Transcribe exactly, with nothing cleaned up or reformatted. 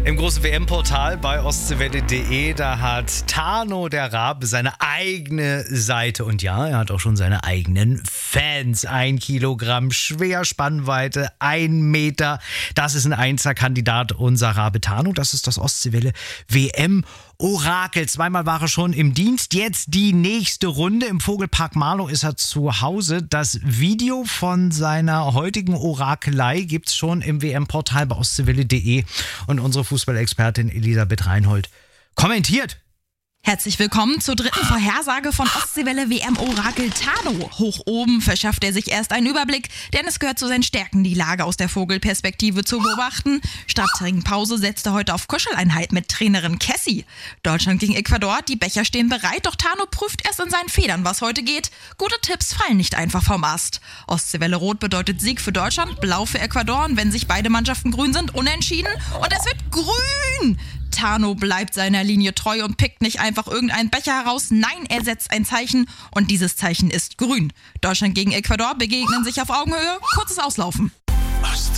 Im großen W M-Portal bei ostseewelle punkt de, da hat Tano der Rabe seine eigene Seite. Und ja, er hat auch schon seine eigenen Fans. Ein Kilogramm schwer, Spannweite, ein Meter. Das ist ein Einzelkandidat, unser Rabe Tano. Das ist das Ostseewelle W M-Orakel. Zweimal war er schon im Dienst. Jetzt die nächste Runde. Im Vogelpark Marlow ist er zu Hause. Das Video von seiner heutigen Orakelei gibt es schon im W M-Portal bei ostseewelle punkt de. Und unsere Fußballexpertin Elisabeth Reinhold kommentiert. Herzlich willkommen zur dritten Vorhersage von Ostseewelle W M-Orakel Tano. Hoch oben verschafft er sich erst einen Überblick, denn es gehört zu seinen Stärken, die Lage aus der Vogelperspektive zu beobachten. Statt Trinkpause setzt er heute auf Kuscheleinheit mit Trainerin Cassie. Deutschland gegen Ecuador, die Becher stehen bereit, doch Tano prüft erst in seinen Federn, was heute geht. Gute Tipps fallen nicht einfach vom Ast. Ostseewelle Rot bedeutet Sieg für Deutschland, Blau für Ecuador und wenn sich beide Mannschaften grün sind, unentschieden und es wird grün! Tano bleibt seiner Linie treu und pickt nicht einfach irgendeinen Becher heraus. Nein, er setzt ein Zeichen und dieses Zeichen ist grün. Deutschland gegen Ecuador begegnen sich auf Augenhöhe. Kurzes Auslaufen.